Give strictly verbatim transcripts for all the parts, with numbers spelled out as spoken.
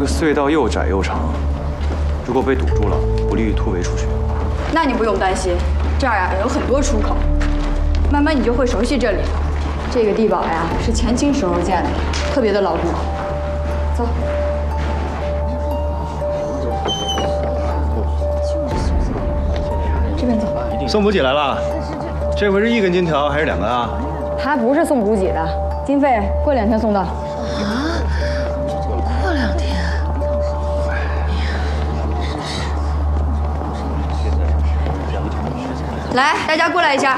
个隧道又窄又长，如果被堵住了，不利于突围出去。 那你不用担心，这儿呀有很多出口，慢慢你就会熟悉这里。这个地堡呀是前清时候建的，特别的牢固。走。 这边走。 送补给来了，这回是一根金条还是两根啊？ 还不是送补给的，经费过两天送到。啊？ 过两天？ 来，大家过来一下。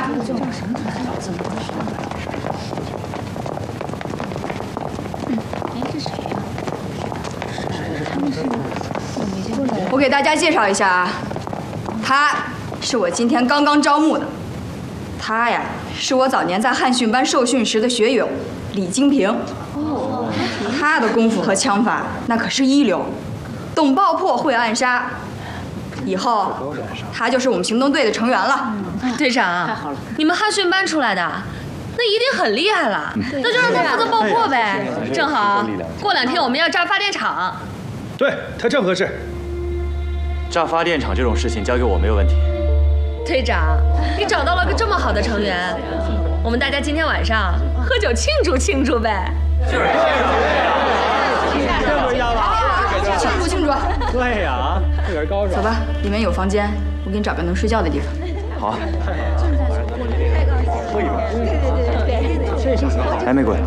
我给大家介绍一下啊。 他是我今天刚刚招募的，他呀是我早年在汉训班受训时的学友李金平。哦，他的功夫和枪法那可是一流，懂爆破会暗杀。以后他就是我们行动队的成员了。 队长，太好了，你们汉训班出来的，那一定很厉害了。那就让他负责爆破呗，正好过两天我们要炸发电厂。 对他正合适。 炸发电厂这种事情交给我没有问题。 队长，你找到了个这么好的成员，我们大家今天晚上喝酒庆祝庆祝呗。就是。 庆祝庆祝。 对呀，这人高手。 走吧，里面有房间，我给你找个能睡觉的地方。 好啊。哎，玫瑰，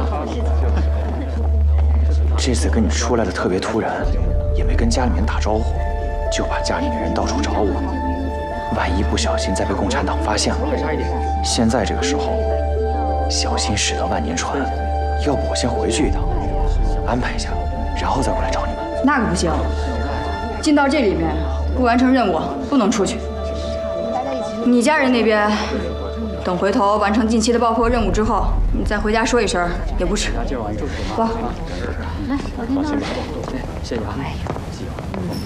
这次跟你出来的特别突然，也没跟家里面打招呼。 就把家里面人到处找我，万一不小心再被共产党发现了，现在这个时候，小心驶得万年船。要不我先回去一趟，安排一下，然后再过来找你们。 那可不行，进到这里面不完成任务不能出去。你家人那边，等回头完成近期的爆破任务之后，你再回家说一声也不迟。走，来，老天到。谢谢啊。